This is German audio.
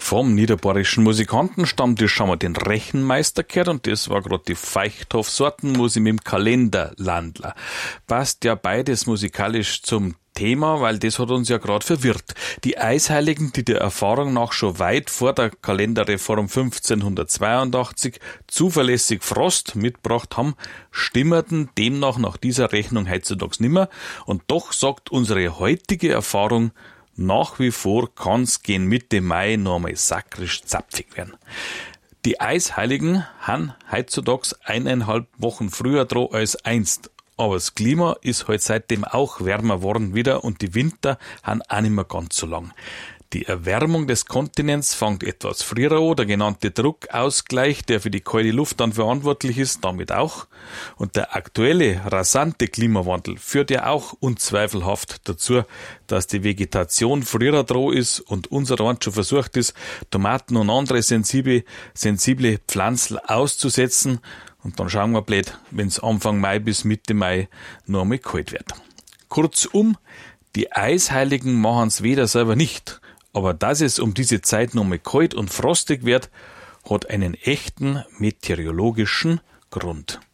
Vom niederbayerischen Musikantenstammtisch haben wir den Rechenmeister gehört und das war gerade die Feuchthof-Sortenmusik mit dem Kalenderlandler. Passt ja beides musikalisch zum Thema, weil das hat uns ja gerade verwirrt. Die Eisheiligen, die der Erfahrung nach schon weit vor der Kalenderreform 1582 zuverlässig Frost mitgebracht haben, stimmerten demnach nach dieser Rechnung heutzutage nimmer. Und doch sagt unsere heutige Erfahrung, nach wie vor kann's gegen Mitte Mai noch einmal sakrisch zapfig werden. Die Eisheiligen haben heutzutage 1,5 Wochen früher dran als einst. Aber das Klima ist halt seitdem auch wärmer geworden wieder und die Winter haben auch nicht mehr ganz so lang. Die Erwärmung des Kontinents fängt etwas früher an, der genannte Druckausgleich, der für die kalte Luft dann verantwortlich ist, damit auch. Und der aktuelle, rasante Klimawandel führt ja auch unzweifelhaft dazu, dass die Vegetation früher dran ist und unser Land schon versucht ist, Tomaten und andere sensible Pflanzen auszusetzen. Und dann schauen wir blöd, wenn es Anfang Mai bis Mitte Mai noch einmal kalt wird. Kurzum, die Eisheiligen machen es weder selber nicht, aber dass es um diese Zeit noch mal kalt und frostig wird, hat einen echten meteorologischen Grund.